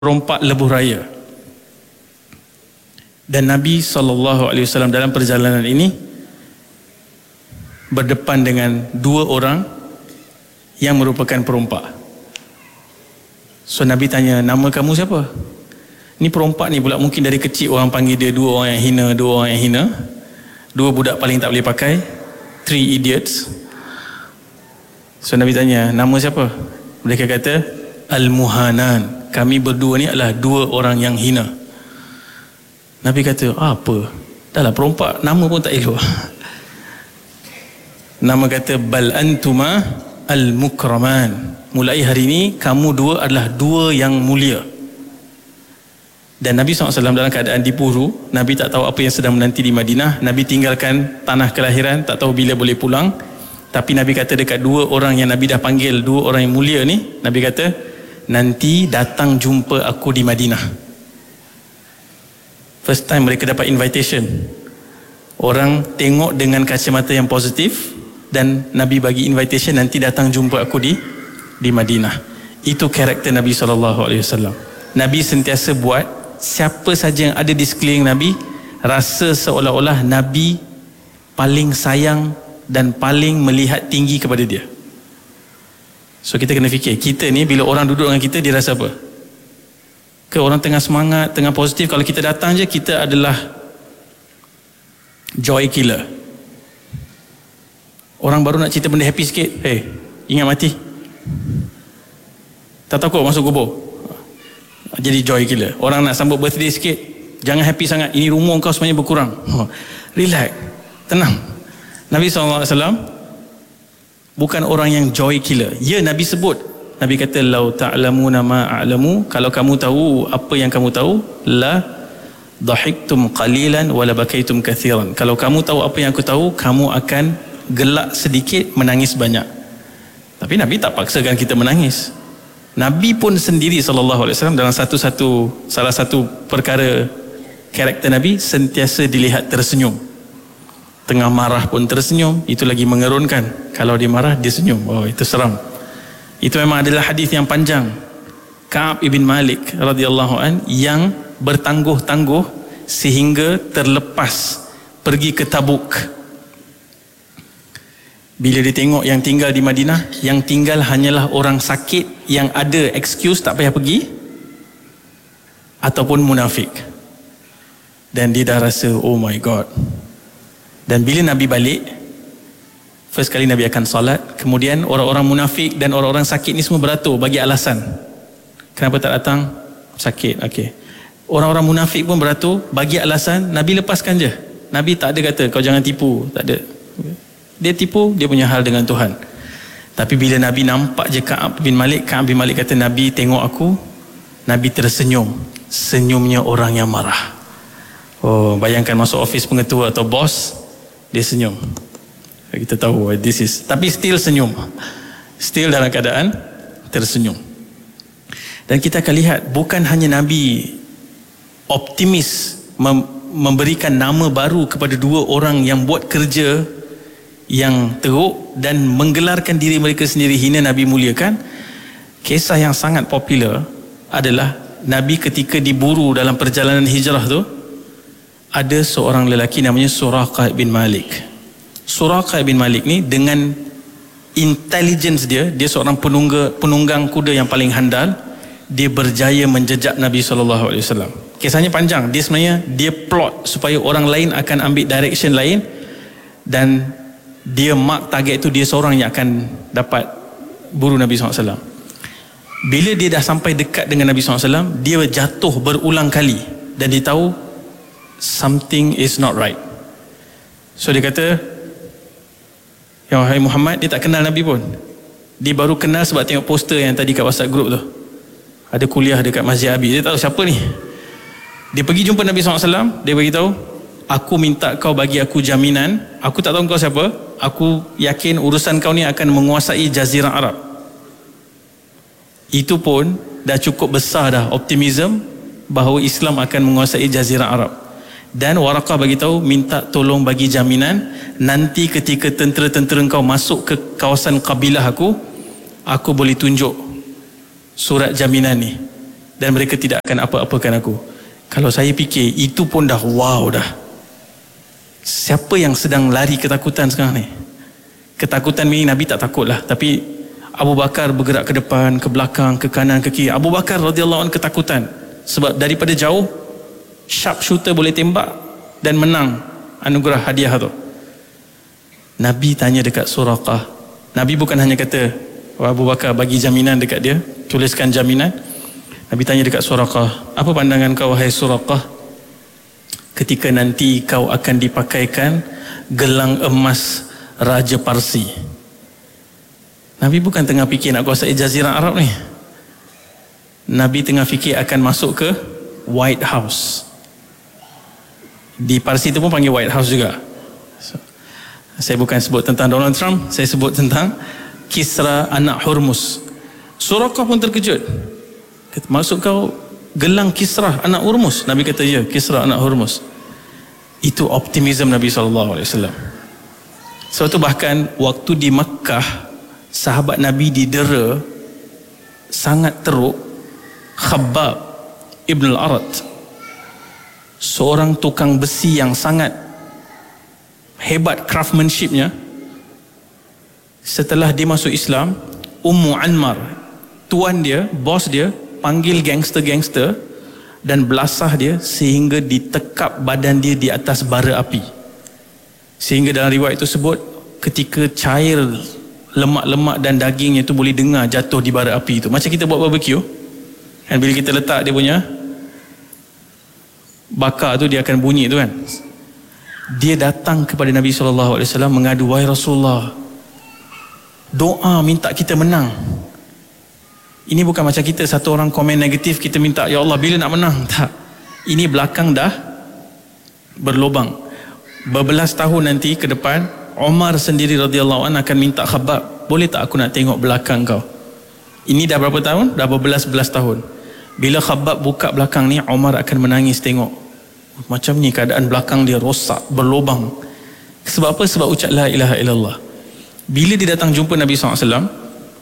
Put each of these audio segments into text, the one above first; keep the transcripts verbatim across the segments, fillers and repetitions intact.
rompak lebuh raya. Dan Nabi sallallahu alaihi wasallam dalam perjalanan ini berdepan dengan dua orang yang merupakan perompak. So Nabi tanya, nama kamu siapa? Ni perompak ni pula, mungkin dari kecil orang panggil dia dua orang yang hina, dua orang yang hina, dua budak paling tak boleh pakai, three idiots. So Nabi tanya, nama siapa? Mereka kata, Al-Muhanan. Kami berdua ni adalah dua orang yang hina. Nabi kata, apa? Dah lah perompak, nama pun tak elok. Nama kata, Bal antuma al-mukraman. Mulai hari ini, kamu dua adalah dua yang mulia. Dan Nabi sallallahu alaihi wasallam dalam keadaan diburu, Nabi tak tahu apa yang sedang menanti di Madinah. Nabi tinggalkan tanah kelahiran, tak tahu bila boleh pulang. Tapi Nabi kata dekat dua orang yang Nabi dah panggil, dua orang yang mulia ni, Nabi kata, nanti datang jumpa aku di Madinah. First time mereka dapat invitation. Orang tengok dengan kacamata yang positif, dan Nabi bagi invitation, nanti datang jumpa aku di di Madinah. Itu karakter Nabi sallallahu alaihi wasallam. Nabi sentiasa buat siapa saja yang ada di sekeliling Nabi rasa seolah-olah Nabi paling sayang dan paling melihat tinggi kepada dia. So kita kena fikir, kita ni bila orang duduk dengan kita, dia rasa apa? Ke orang tengah semangat, tengah positif, kalau kita datang je, kita adalah joy killer. Orang baru nak cerita benda happy sikit, hey, ingat mati, tak takut masuk kubur, jadi joy killer. Orang nak sambut birthday sikit, jangan happy sangat, ini rumah kau sebenarnya berkurang. Relax, tenang. Nabi sallallahu alaihi wasallam bukan orang yang joy killer. Ya, Nabi sebut, Nabi kata, lau ta'lamuna ma a'lamu, kalau kamu tahu apa yang kamu tahu, la dhahiktum qalilan wa la bakaitum kathiran. Kalau kamu tahu apa yang aku tahu, kamu akan gelak sedikit, menangis banyak. Tapi Nabi tak paksakan kita menangis. Nabi pun sendiri sallallahu alaihi wasallam dalam satu-satu salah satu perkara karakter Nabi, sentiasa dilihat tersenyum. Tengah marah pun tersenyum, itu lagi mengerunkan. Kalau dia marah, dia senyum. Oh, itu seram. Itu memang adalah hadis yang panjang. Ka'ab ibn Malik radhiyallahu an yang bertangguh-tangguh sehingga terlepas pergi ke Tabuk. Bila dia tengok yang tinggal di Madinah, yang tinggal hanyalah orang sakit yang ada excuse tak payah pergi, ataupun munafik. Dan dia dah rasa, oh my God. Dan bila Nabi balik, first kali Nabi akan salat, kemudian orang-orang munafik dan orang-orang sakit ni semua beratur bagi alasan. Kenapa tak datang? Sakit, okey. Orang-orang munafik pun beratur bagi alasan, Nabi lepaskan je. Nabi tak ada kata, kau jangan tipu, tak ada. Dia tipu, dia punya hal dengan Tuhan. Tapi bila Nabi nampak je Ka'ab bin Malik, Ka'ab bin Malik kata, Nabi tengok aku, Nabi tersenyum. Senyumnya orang yang marah. Oh, bayangkan masuk office pengetua atau bos, dia senyum. Kita tahu this is, tapi still senyum, still dalam keadaan tersenyum. Dan kita akan lihat, bukan hanya Nabi optimis mem- memberikan nama baru kepada dua orang yang buat kerja yang teruk dan menggelarkan diri mereka sendiri hina, Nabi muliakan. Kisah yang sangat popular adalah Nabi ketika diburu dalam perjalanan hijrah tu, ada seorang lelaki namanya Suraqah bin Malik. Suraqah bin Malik ni dengan intelligence dia, dia seorang penunggang, penunggang kuda yang paling handal. Dia berjaya menjejak Nabi sallallahu alaihi wasallam. Kisahnya panjang. Dia sebenarnya dia plot supaya orang lain akan ambil direction lain, dan dia mark target itu, dia seorang yang akan dapat buru Nabi sallallahu alaihi wasallam. Bila dia dah sampai dekat dengan Nabi sallallahu alaihi wasallam, dia jatuh berulang kali dan dia tahu something is not right. So dia kata, ya wahai Muhammad. Dia tak kenal Nabi pun. Dia baru kenal sebab tengok poster yang tadi kat WhatsApp group tu. Ada kuliah dekat Masjid Abi. Dia tahu siapa ni. Dia pergi jumpa Nabi sallallahu alaihi wasallam. Dia beritahu, aku minta kau bagi aku jaminan. Aku tak tahu kau siapa. Aku yakin urusan kau ni akan menguasai Jazirah Arab. Itu pun dah cukup besar dah optimism bahawa Islam akan menguasai Jazirah Arab. Dan Waraqah bagi tahu, minta tolong bagi jaminan, nanti ketika tentera-tentera kau masuk ke kawasan kabilah aku, aku boleh tunjuk surat jaminan ni. dan mereka tidak akan apa-apakan aku. Kalau saya fikir itu pun dah wow dah. Siapa yang sedang lari ketakutan sekarang ni? Ketakutan ni Nabi tak takut lah, tapi Abu Bakar bergerak ke depan, ke belakang, ke kanan, ke kiri. Abu Bakar radhiyallahu anhu ketakutan sebab daripada jauh sharp shooter boleh tembak dan menang anugerah hadiah tu. Nabi tanya dekat Suraqah. Nabi bukan hanya kata, oh, Abu Bakar bagi jaminan dekat dia, tuliskan jaminan. Nabi tanya dekat Suraqah, apa pandangan kau wahai Suraqah ketika nanti kau akan dipakaikan gelang emas Raja Parsi? Nabi bukan tengah fikir nak kuasai Jazirah Arab ni. Nabi tengah fikir akan masuk ke White House. Di Parsi tu pun panggil White House juga. So, saya bukan sebut tentang Donald Trump, saya sebut tentang Kisra anak Hormuz. Suraqah pun terkejut. Maksud kau gelang Kisra anak Hormuz? Nabi kata ya, Kisra anak Hormuz. Itu optimism Nabi sallallahu alaihi wasallam. Sebab tu bahkan waktu di Makkah, sahabat Nabi didera sangat teruk. Khabbab Ibn al-Arat, seorang tukang besi yang sangat hebat craftsmanshipnya, setelah dia masuk Islam, Ummu Anmar, tuan dia, bos dia, panggil gangster-gangster dan belasah dia sehingga ditekap badan dia di atas bara api. Sehingga dalam riwayat itu sebut ketika cair lemak-lemak dan dagingnya itu boleh dengar jatuh di bara api itu. Macam kita buat barbecue, dan bila kita letak dia punya bakar tu, dia akan bunyi tu kan. Dia datang kepada Nabi sallallahu alaihi wasallam mengadu, wahai Rasulullah, doa minta kita menang. Ini bukan macam kita, satu orang komen negatif kita minta, ya Allah bila nak menang. Tak, ini belakang dah berlubang. Berbelas tahun nanti ke depan, Umar sendiri radhiyallahu anhu akan minta Khabbab, boleh tak aku nak tengok belakang kau? Ini dah berapa tahun? Dah berbelas-belas tahun. Bila Khabbab buka belakang ni, Umar akan menangis tengok. Macam ni keadaan belakang dia rosak, berlubang. Sebab apa? Sebab ucap la ilaha illallah. Bila dia datang jumpa Nabi sallallahu alaihi wasallam,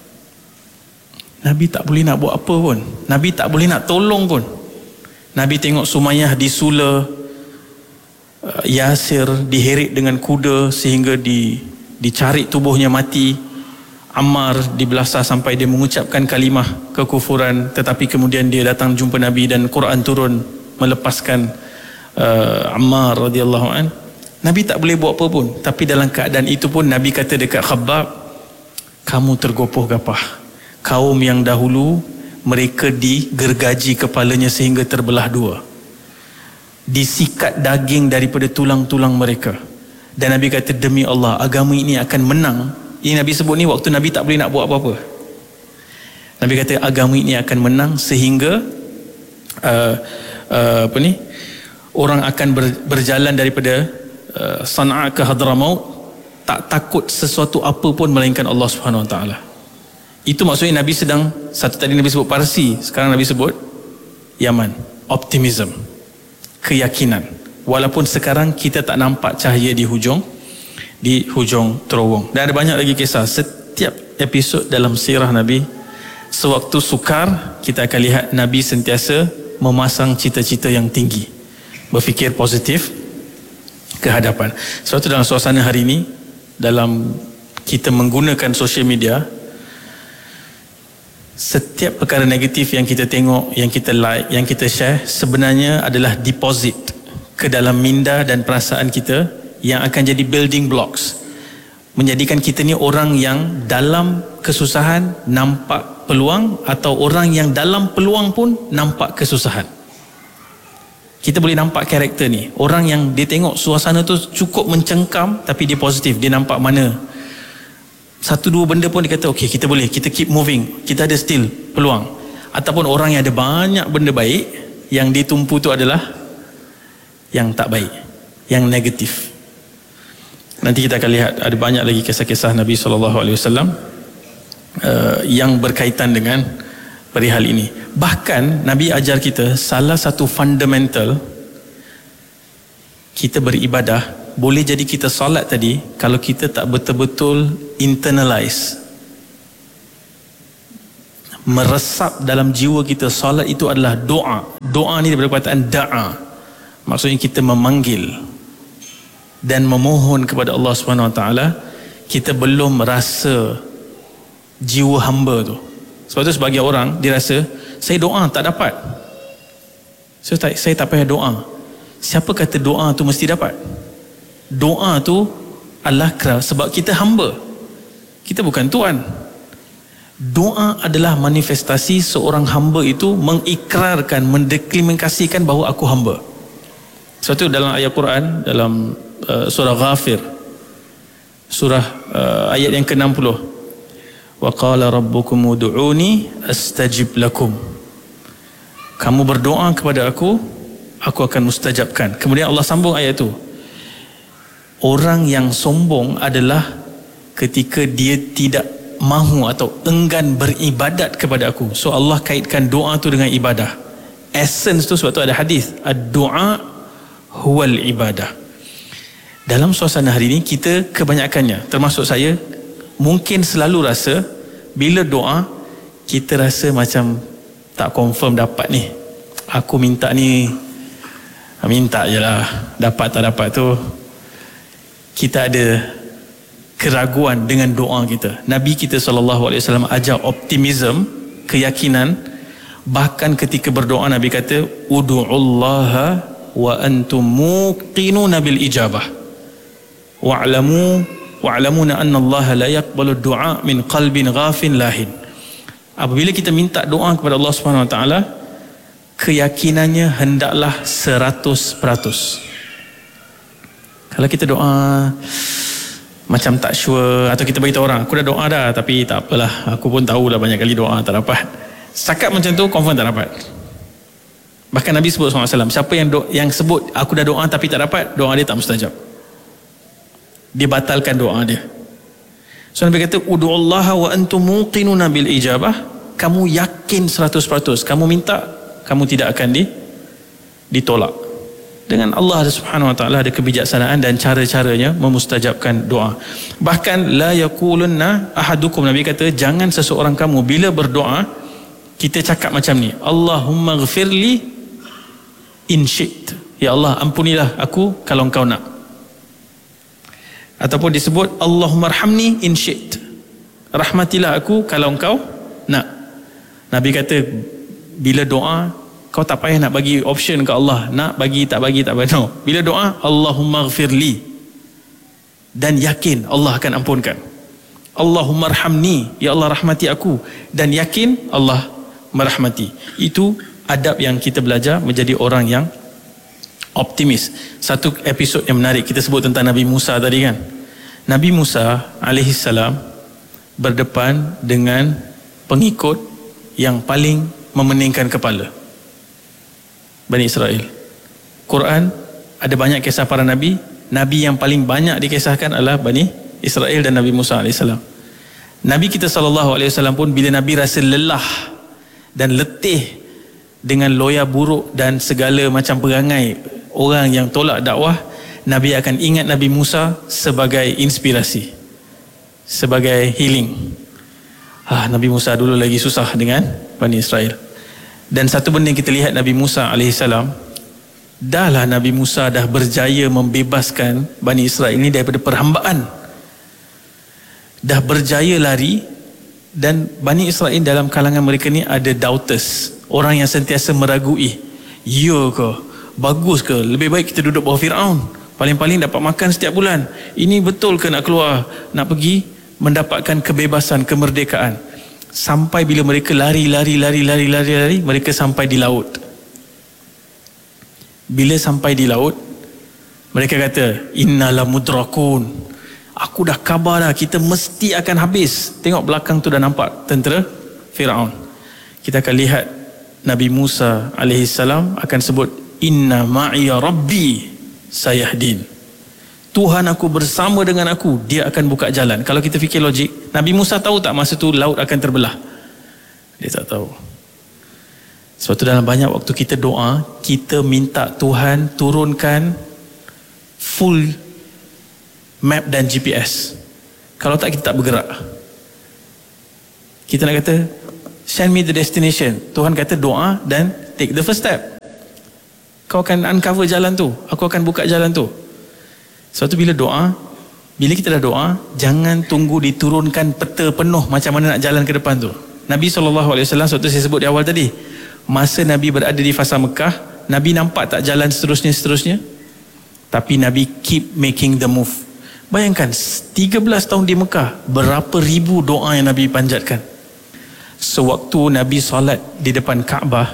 Nabi tak boleh nak buat apa pun. Nabi tak boleh nak tolong pun. Nabi tengok Sumayyah disula, Yasir diheret dengan kuda sehingga di, dicari tubuhnya mati, Ammar dibelasah sampai dia mengucapkan kalimah kekufuran, tetapi kemudian dia datang jumpa Nabi dan Quran turun melepaskan uh, Ammar radhiyallahu an. Nabi tak boleh buat apa pun, tapi dalam keadaan itu pun Nabi kata dekat Khabbab, kamu tergopoh gapah. Kaum yang dahulu mereka digergaji kepalanya sehingga terbelah dua, disikat daging daripada tulang-tulang mereka. Dan Nabi kata, demi Allah agama ini akan menang. Ini Nabi sebut ni waktu Nabi tak boleh nak buat apa-apa. Nabi kata agama ini akan menang sehingga uh, uh, apa ni, orang akan ber, berjalan daripada uh, Sana'a ke Hadramaut tak takut sesuatu apa pun melainkan Allah Subhanahu Wa Taala. Itu maksudnya Nabi sedang, satu tadi Nabi sebut Parsi, sekarang Nabi sebut Yaman. Optimism, keyakinan. Walaupun sekarang kita tak nampak cahaya di hujung di hujung terowong. Dan ada banyak lagi kisah. Setiap episod dalam sirah Nabi, sewaktu sukar, kita akan lihat Nabi sentiasa memasang cita-cita yang tinggi, berfikir positif ke hadapan. Sebab itu dalam suasana hari ini, dalam kita menggunakan social media, setiap perkara negatif yang kita tengok, yang kita like, yang kita share, sebenarnya adalah deposit ke dalam minda dan perasaan kita yang akan jadi building blocks, menjadikan kita ni orang yang dalam kesusahan nampak peluang, atau orang yang dalam peluang pun nampak kesusahan. Kita boleh nampak karakter ni, orang yang dia tengok suasana tu cukup mencengkam tapi dia positif, dia nampak mana satu dua benda pun dia kata okey, kita boleh, kita keep moving, kita ada still peluang. Ataupun orang yang ada banyak benda baik, yang ditumpu tu adalah yang tak baik, yang negatif. Nanti kita akan lihat ada banyak lagi kisah-kisah Nabi sallallahu alaihi wasallam uh, yang berkaitan dengan perihal ini. Bahkan Nabi ajar kita salah satu fundamental kita beribadah, boleh jadi kita solat tadi, kalau kita tak betul-betul internalize, meresap dalam jiwa kita. Solat itu adalah doa. Doa ni daripada perkataan da'a, maksudnya kita memanggil dan memohon kepada Allah Subhanahu Wa Taala. Kita belum rasa jiwa hamba tu. Sebab tu sebagai orang dia rasa saya doa tak dapat, so, tak, saya tak payah doa. Siapa kata doa tu mesti dapat? Doa tu adalah kerana sebab kita hamba, kita bukan Tuhan. Doa adalah manifestasi seorang hamba itu mengikrarkan, mendeklarasikan bahawa aku hamba. Sebab tu dalam ayat Quran, dalam uh, surah Ghafir, surah uh, ayat yang ke enam puluh, wa qala rabbukum ud'uni astajib lakum. Kamu berdoa kepada aku, aku akan mustajabkan. Kemudian Allah sambung ayat tu. Orang yang sombong adalah ketika dia tidak mahu atau enggan beribadat kepada aku. So Allah kaitkan doa tu dengan ibadah. Essence tu, sebab tu ada hadis, ad-du'a huwal ibadah. Dalam suasana hari ini kita kebanyakannya, termasuk saya, mungkin selalu rasa bila doa kita rasa macam tak confirm dapat ni. Aku minta ni, minta je lah, dapat tak dapat tu. Kita ada keraguan dengan doa kita. Nabi kita sallallahu alaihi wasallam ajar optimism, keyakinan. Bahkan ketika berdoa Nabi kata ud'ullaha wa antum muqinuna bil ijabah wa'lamu wa'lamuna anna Allah la yaqbalu du'a min qalbin ghafin lahin. Apabila kita minta doa kepada Allah Subhanahu Wa Taala, keyakinannya hendaklah seratus peratus. Kalau kita doa macam tak sure, atau kita beritahu orang aku dah doa dah tapi tak apalah, aku pun tahulah banyak kali doa tak dapat, setakat macam tu confirm tak dapat. Bahkan Nabi sebut sallallahu alaihi wasallam, siapa yang do, yang sebut aku dah doa tapi tak dapat, doa dia tak mustajab, dia batalkan doa dia. So Nabi kata ud'ullaha wa antum muqinuna bil ijabah, kamu yakin seratus peratus kamu minta, kamu tidak akan di, ditolak. Dengan Allah Subhanahu Wa Taala ada kebijaksanaan dan cara-caranya memustajabkan doa. Bahkan la yaqulunna ahadukum, Nabi kata jangan seseorang kamu bila berdoa kita cakap macam ni, Allahumma ghfirli in syi'ta, ya Allah ampunilah aku kalau engkau nak. Ataupun disebut Allahumma arhamni in syi'ta, rahmatilah aku kalau engkau nak. Nabi kata bila doa kau tak payah nak bagi option ke Allah, nak bagi tak bagi tak bagi, no. Bila doa Allahumma ghfirli, dan yakin Allah akan ampunkan. Allahumma arhamni, ya Allah rahmati aku, dan yakin Allah merahmati. Itu adab yang kita belajar menjadi orang yang optimis. Satu episod yang menarik kita sebut tentang Nabi Musa tadi kan. Nabi Musa alaihi salam berdepan dengan pengikut yang paling memeningkan kepala, Bani Israel. Quran ada banyak kisah para nabi. Nabi yang paling banyak dikisahkan adalah Bani Israel dan Nabi Musa alaihissalam. Nabi kita sallallahu alaihi wasallam pun bila Nabi rasa lelah dan letih dengan loya buruk dan segala macam perangai orang yang tolak dakwah, Nabi akan ingat Nabi Musa sebagai inspirasi, sebagai healing. Ah, Nabi Musa dulu lagi susah dengan Bani Israel. Dan satu benda yang kita lihat Nabi Musa alaihissalam, dahlah Nabi Musa dah berjaya membebaskan Bani Israel ini daripada perhambaan, dah berjaya lari, dan Bani Israel dalam kalangan mereka ni ada doubters, orang yang sentiasa meragui, ya ke, bagus ke, lebih baik kita duduk bawah Fir'aun, paling-paling dapat makan setiap bulan, ini betul ke nak keluar, nak pergi mendapatkan kebebasan, kemerdekaan. Sampai bila mereka lari, lari, lari, lari, lari, lari, mereka sampai di laut. Bila sampai di laut, mereka kata, inna la mudrakun, aku dah khabar dah, kita mesti akan habis. Tengok belakang tu dah nampak tentera Fir'aun. Kita akan lihat Nabi Musa alaihissalam akan sebut, inna ma'iya rabbi sayahdin, Tuhan aku bersama dengan aku, dia akan buka jalan. Kalau kita fikir logik, Nabi Musa tahu tak masa tu laut akan terbelah? Dia tak tahu. Sebab tu dalam banyak waktu kita doa, kita minta Tuhan turunkan full map dan G P S. Kalau tak, kita tak bergerak. Kita nak kata, Send me the destination. Tuhan kata doa dan take the first step. Kau akan uncover jalan tu, aku akan buka jalan tu. Sebab tu bila doa, bila kita dah doa, jangan tunggu diturunkan peta penuh macam mana nak jalan ke depan tu. Nabi sallallahu alaihi wasallam, sebab tu saya sebut di awal tadi, masa Nabi berada di fasa Mekah, Nabi nampak tak jalan seterusnya-seterusnya, tapi Nabi keep making the move. Bayangkan tiga belas tahun di Mekah, berapa ribu doa yang Nabi panjatkan. Sewaktu Nabi solat di depan Kaabah,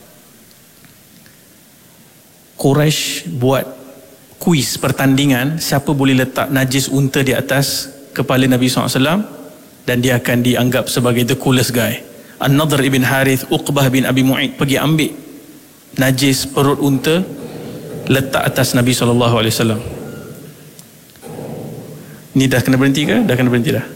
Quraisy buat kuis pertandingan siapa boleh letak najis unta di atas kepala Nabi sallallahu alaihi wasallam, dan dia akan dianggap sebagai the coolest guy. An-Nadhr ibn Harith, Uqbah bin Abi Mu'id pergi ambil najis perut unta, letak atas Nabi sallallahu alaihi wasallam. Ni dah kena berhenti ke? Dah kena berhenti dah.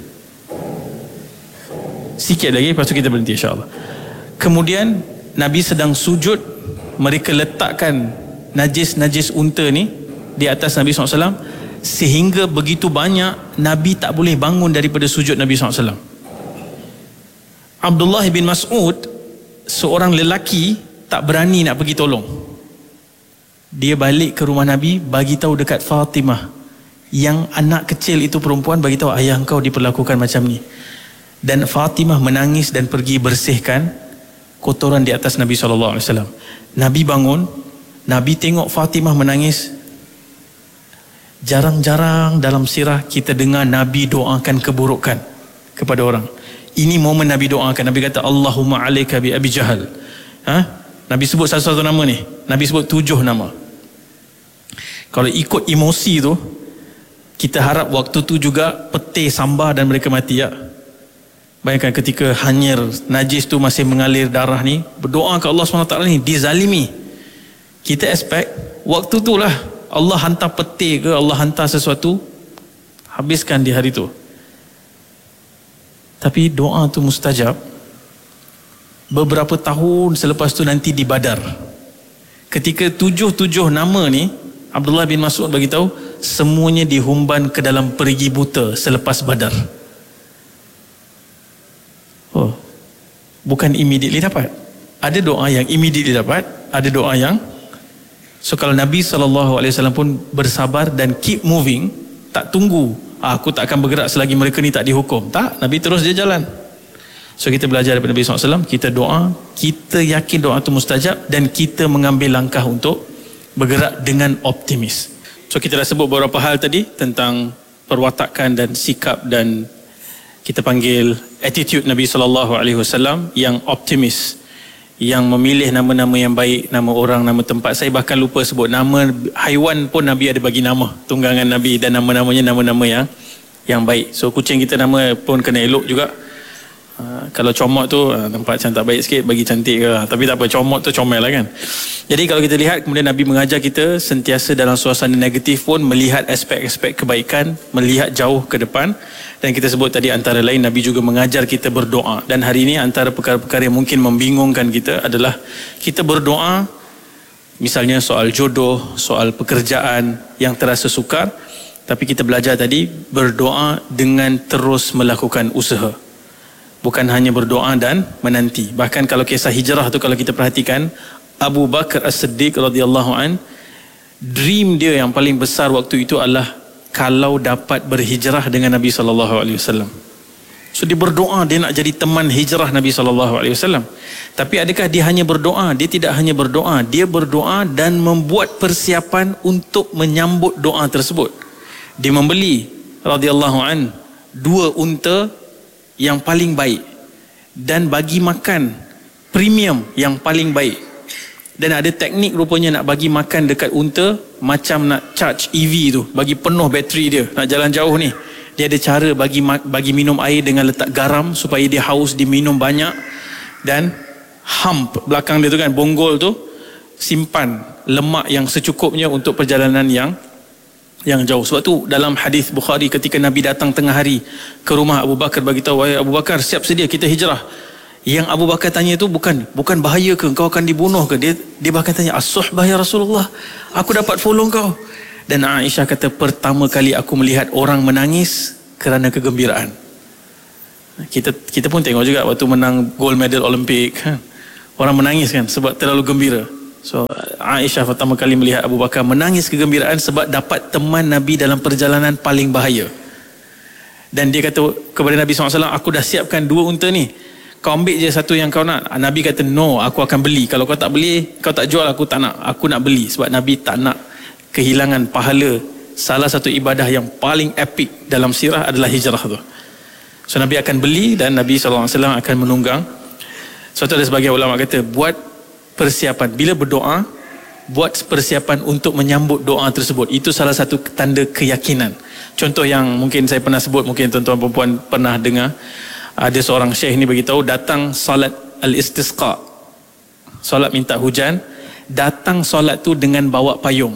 Sikit lagi, lepas tu kita berhenti insyaAllah. Kemudian Nabi sedang sujud, mereka letakkan najis-najis unta ni di atas Nabi sallallahu alaihi wasallam, sehingga begitu banyak Nabi tak boleh bangun daripada sujud Nabi sallallahu alaihi wasallam. Abdullah bin Mas'ud, seorang lelaki, tak berani nak pergi tolong. Dia balik ke rumah Nabi, bagi tahu dekat Fatimah, yang anak kecil itu perempuan, bagi tahu ayah kau diperlakukan macam ni. Dan Fatimah menangis dan pergi bersihkan kotoran di atas Nabi sallallahu alaihi wasallam. Nabi bangun, Nabi tengok Fatimah menangis. Jarang-jarang dalam sirah kita dengar Nabi doakan keburukan kepada orang. Ini momen Nabi doakan. Nabi kata, Allahumma alaika bi Abi Jahal. Ha? Nabi sebut satu-satu nama ni. Nabi sebut tujuh nama. Kalau ikut emosi tu, kita harap waktu tu juga peti sambar dan mereka mati ya. Bayangkan ketika hanyir najis tu masih mengalir darah ni, berdoa ke Allah subhanahu wa taala ni, dizalimi. Kita expect waktu tu lah Allah hantar peti ke, Allah hantar sesuatu, habiskan di hari tu. Tapi doa tu mustajab. Beberapa tahun selepas tu nanti di Badar, ketika tujuh-tujuh nama ni, Abdullah bin Mas'ud bagi tahu, semuanya dihumban ke dalam perigi buta selepas Badar. Oh, bukan immediately dapat. Ada doa yang immediately dapat, ada doa yang, so kalau Nabi sallallahu alaihi wasallam pun bersabar dan keep moving, tak tunggu, ah, aku tak akan bergerak selagi mereka ni tak dihukum. Tak, Nabi terus dia jalan. So kita belajar daripada Nabi sallallahu alaihi wasallam, kita doa, kita yakin doa itu mustajab, dan kita mengambil langkah untuk bergerak dengan optimis. So kita dah sebut beberapa hal tadi tentang perwatakan dan sikap, dan kita panggil attitude Nabi sallallahu alaihi wasallam yang optimis, yang memilih nama-nama yang baik, nama orang, nama tempat. Saya bahkan lupa sebut nama haiwan pun Nabi ada bagi nama, tunggangan Nabi, dan nama-namanya nama-nama yang yang baik. So kucing kita nama pun kena elok juga. Uh, kalau comot tu uh, nampak macam tak baik sikit, bagi cantik ke, tapi tak apa, comot tu comel lah kan. Jadi kalau kita lihat, kemudian Nabi mengajar kita sentiasa dalam suasana negatif pun melihat aspek-aspek kebaikan, melihat jauh ke depan. Dan kita sebut tadi antara lain, Nabi juga mengajar kita berdoa. Dan hari ini antara perkara-perkara yang mungkin membingungkan kita adalah kita berdoa, misalnya soal jodoh, soal pekerjaan yang terasa sukar, tapi kita belajar tadi berdoa dengan terus melakukan usaha, bukan hanya berdoa dan menanti. Bahkan kalau kisah hijrah tu, kalau kita perhatikan, Abu Bakar As-Siddiq radhiyallahu an, dream dia yang paling besar waktu itu adalah kalau dapat berhijrah dengan Nabi sallallahu alaihi wasallam. So dia berdoa, dia nak jadi teman hijrah Nabi sallallahu alaihi wasallam. Tapi adakah dia hanya berdoa? Dia tidak hanya berdoa, dia berdoa dan membuat persiapan untuk menyambut doa tersebut. Dia membeli radhiyallahu an dua unta yang paling baik dan bagi makan premium yang paling baik. Dan ada teknik rupanya nak bagi makan dekat unta macam nak charge E V tu, bagi penuh bateri dia nak jalan jauh ni. Dia ada cara bagi bagi minum air dengan letak garam supaya dia haus, dia minum banyak. Dan hump belakang dia tu kan, bonggol tu, simpan lemak yang secukupnya untuk perjalanan yang yang jauh. Sebab tu dalam hadis Bukhari, ketika Nabi datang tengah hari ke rumah Abu Bakar, bagi tahu, wahai Abu Bakar, siap sedia kita hijrah. Yang Abu Bakar tanya tu bukan bukan bahaya ke, kau akan dibunuh ke? Dia dia bahkan tanya, as-suhbah ya Rasulullah, aku dapat follow kau. Dan Aisyah kata, pertama kali aku melihat orang menangis kerana kegembiraan. Kita kita pun tengok juga waktu menang gold medal Olimpik kan. Orang menangis kan sebab terlalu gembira. So Aisyah pertama kali melihat Abu Bakar menangis kegembiraan sebab dapat teman Nabi dalam perjalanan paling bahaya. Dan dia kata kepada Nabi sallallahu alaihi wasallam, aku dah siapkan dua unta ni, kau ambil je satu yang kau nak. Nabi kata, no, aku akan beli. Kalau kau tak beli, kau tak jual, aku tak nak. Aku nak beli. Sebab Nabi tak nak kehilangan pahala. Salah satu ibadah yang paling epic dalam sirah adalah hijrah tu. So Nabi akan beli dan Nabi sallallahu alaihi wasallam akan menunggang. Suatu ada sebagian ulama kata, buat persiapan. Bila berdoa, buat persiapan untuk menyambut doa tersebut. Itu salah satu tanda keyakinan. Contoh yang mungkin saya pernah sebut, mungkin tuan-tuan perempuan pernah dengar. Ada seorang syekh ni beritahu, datang salat al-istisqa, salat minta hujan, datang salat tu dengan bawa payung.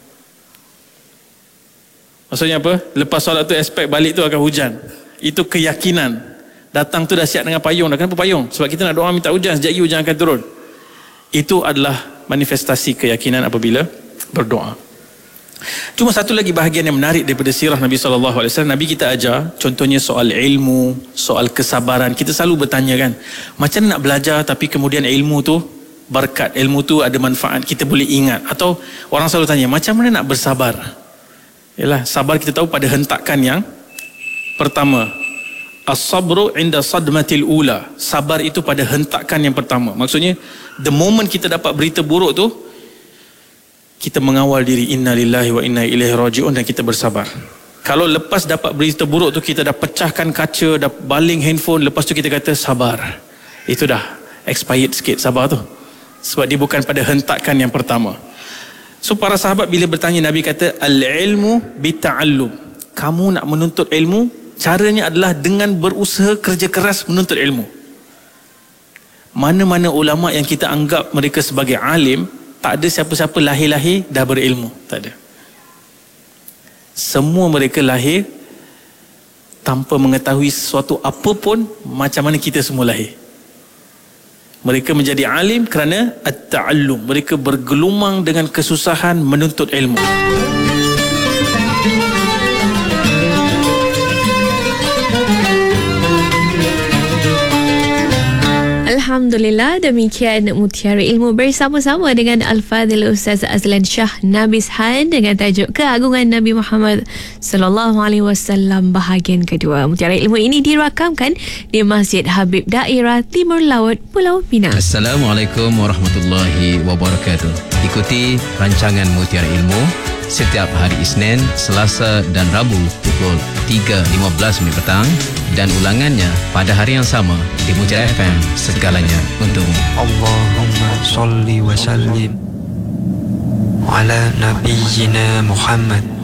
Maksudnya apa? Lepas salat tu expect balik tu akan hujan. Itu keyakinan. Datang tu dah siap dengan payung. Dah kenapa payung? Sebab kita nak doa minta hujan, sekejap lagi hujan akan turun. Itu adalah manifestasi keyakinan apabila berdoa. Cuma satu lagi bahagian yang menarik daripada sirah Nabi sallallahu alaihi wasallam, Nabi kita ajar, contohnya soal ilmu, soal kesabaran. Kita selalu bertanya kan, macam nak belajar tapi kemudian ilmu tu berkat, ilmu tu ada manfaat, kita boleh ingat. Atau orang selalu tanya, macam mana nak bersabar? Yalah, sabar kita tahu pada hentakan yang pertama. As-sabru inda sadmatil ula. Sabar itu pada hentakan yang pertama. Maksudnya, the moment kita dapat berita buruk tu, kita mengawal diri, inna lillahi wa inna ilaihi raji'un, dan kita bersabar. Kalau lepas dapat berita buruk tu, kita dah pecahkan kaca, dah baling handphone, lepas tu kita kata sabar. Itu dah expired sikit sabar tu. Sebab dia bukan pada hentakan yang pertama. So para sahabat bila bertanya, Nabi kata, al-ilmu bita'allum. Kamu nak menuntut ilmu, caranya adalah dengan berusaha kerja keras menuntut ilmu. Mana-mana ulama yang kita anggap mereka sebagai alim, tak ada siapa-siapa lahir-lahir dah berilmu. Tak ada. Semua mereka lahir tanpa mengetahui sesuatu apa pun, macam mana kita semua lahir. Mereka menjadi alim kerana at-ta'allum. Mereka bergelumang dengan kesusahan menuntut ilmu. Alhamdulillah, demikian Mutiara Ilmu bersama-sama dengan Al-Fadhil Ustaz Azlan Shah Nabishan dengan tajuk Keagungan Nabi Muhammad sallallahu alaihi wasallam bahagian kedua. Mutiara Ilmu ini dirakamkan di Masjid Habib Daerah Timur Laut, Pulau Pinang. Assalamualaikum warahmatullahi wabarakatuh. Ikuti rancangan Mutiara Ilmu setiap hari Isnin, Selasa dan Rabu pukul tiga lima belas minit petang dan ulangannya pada hari yang sama di Mutiara F M, segalanya untukmu. Allahumma salli wa sallim ala nabiyyina Muhammad